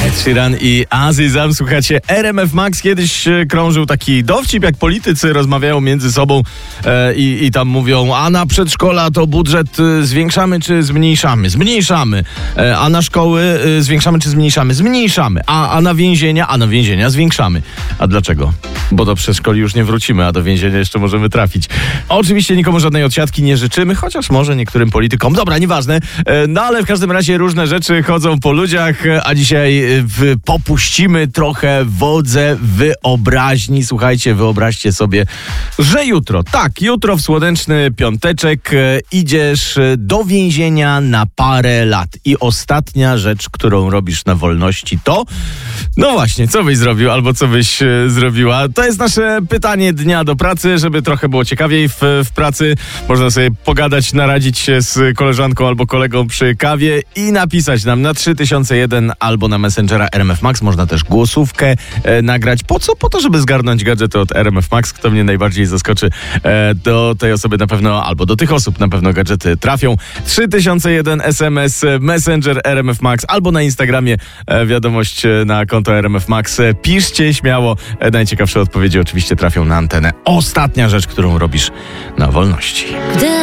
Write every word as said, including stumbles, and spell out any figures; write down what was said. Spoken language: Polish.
Ed Sheeran i Azizam. Słuchajcie, R M F Max kiedyś krążył taki dowcip, jak politycy rozmawiają między sobą e, i, i tam mówią, a na przedszkola to budżet zwiększamy czy zmniejszamy? Zmniejszamy. E, a na szkoły e, zwiększamy czy zmniejszamy? Zmniejszamy. A, a na więzienia? A na więzienia zwiększamy. A dlaczego? Bo do przedszkoli już nie wrócimy, a do więzienia jeszcze możemy trafić. Oczywiście nikomu żadnej odsiadki nie życzymy, chociaż może niektórym politykom. Dobra, nieważne. E, no ale w każdym razie różne rzeczy chodzą po ludziach, a dzisiaj w, popuścimy trochę wodze wyobraźni. Słuchajcie, wyobraźcie sobie, że jutro, tak, jutro w słoneczny piąteczek e, idziesz do więzienia na parę lat. I ostatnia rzecz, którą robisz na wolności to, no właśnie, co byś zrobił albo co byś e, zrobiła? To jest nasze pytanie dnia do pracy, żeby trochę było ciekawiej w, w pracy. Można sobie pogadać, naradzić się z koleżanką albo kolegą przy kawie i napisać nam na trzy tysiące jeden albo na Messengera R M F Max. Można też głosówkę e, nagrać. Po co? Po to, żeby zgarnąć gadżety od R M F Max. Kto mnie najbardziej zaskoczy, e, do tej osoby na pewno, albo do tych osób na pewno gadżety trafią. trzy tysiące jeden S M S, Messenger R M F Max, albo na Instagramie e, wiadomość na konto R M F Max. E, piszcie śmiało. E, najciekawsze odpowiedzi oczywiście trafią na antenę. Ostatnia rzecz, którą robisz na wolności.